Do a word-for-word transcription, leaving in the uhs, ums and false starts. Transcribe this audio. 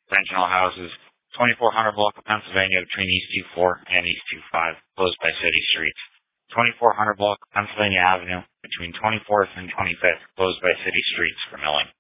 Conventional houses, twenty-four hundred block of Pennsylvania between East two four and East two five, closed by city streets. twenty-four hundred block of Pennsylvania Avenue between twenty-fourth and twenty-fifth, closed by city streets for milling.